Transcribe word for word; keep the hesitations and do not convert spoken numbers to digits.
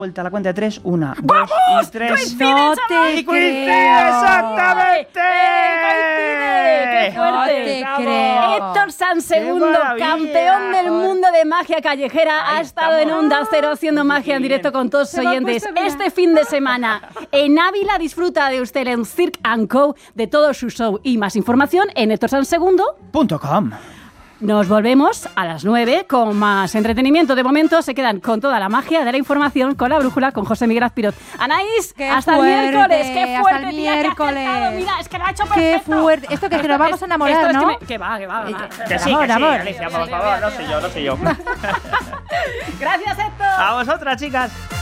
Vuelta a la cuenta de tres, una, dos y tres. No te ¡Y coincide! creo. ¡Exactamente! ¡Eh, coincide! ¡Qué fuerte! No te creo. Héctor Sansegundo, ¡Qué maravilla! campeón del mundo de magia callejera, Ahí ha estado estamos. en Onda Cero haciendo magia en directo con todos sus Se me ha oyentes. puesto, mira. Este fin de semana en Ávila disfruta de usted en Cirque and Co de todo su show y más información en héctor sansegundo Punto com. Nos volvemos a las nueve con más entretenimiento. De momento se quedan con toda la magia de la información, con la brújula, con José Miguel Azpiroz. Anaís, Qué hasta fuerte, el miércoles. Qué hasta fuerte, el tía, que ha miércoles. acertado. Mira, es que lo ha hecho Qué perfecto. fuerte. Esto que, que nos vamos a enamorar, Esto es ¿no? que, me- que va, que va. va. Que sí, Amor, que sí, amor. Alicia, por favor, no sé yo, no sé yo. Gracias, Héctor. A vosotras, chicas.